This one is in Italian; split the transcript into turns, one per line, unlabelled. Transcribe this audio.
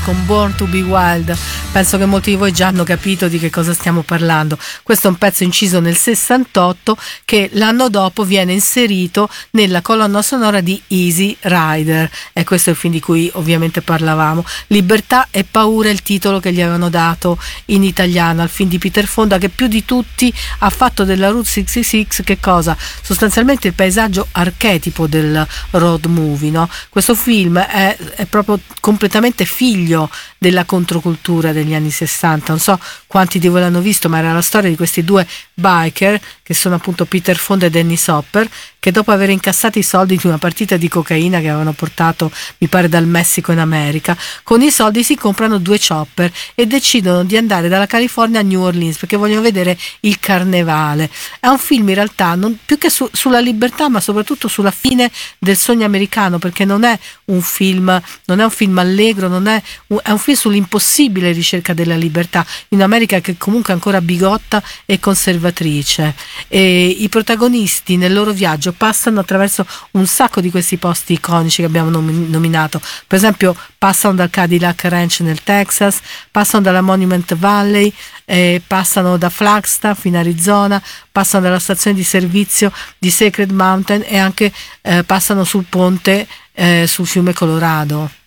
con Born to be Wild. Penso che molti di voi già hanno capito di che cosa stiamo parlando. Questo è un pezzo inciso nel 68 che l'anno dopo viene inserito nella colonna sonora di Easy Rider, e questo è il film di cui ovviamente parlavamo. Libertà e paura è il titolo che gli avevano dato in italiano al film di Peter Fonda, che più di tutti ha fatto della Route 66 che cosa? Sostanzialmente il paesaggio archetipo del road movie, no? Questo film è proprio completamente figlio della controcultura degli anni 60. Non so quanti di voi l'hanno visto, ma era la storia di questi due biker, che sono appunto Peter Fonda e Dennis Hopper, che dopo aver incassato i soldi di una partita di cocaina che avevano portato, mi pare, dal Messico in America, con i soldi si comprano due chopper e decidono di andare dalla California a New Orleans perché vogliono vedere il carnevale. È un film in realtà non più che sulla libertà, ma soprattutto sulla fine del sogno americano, perché non è un film allegro, è un film sull'impossibile ricerca della libertà in America, che comunque è ancora bigotta e conservatrice. E i protagonisti nel loro viaggio passano attraverso un sacco di questi posti iconici che abbiamo nominato. Per esempio passano dal Cadillac Ranch nel Texas, passano dalla Monument Valley, passano da Flagstaff in Arizona, passano dalla stazione di servizio di Sacred Mountain e anche passano sul ponte sul fiume Colorado.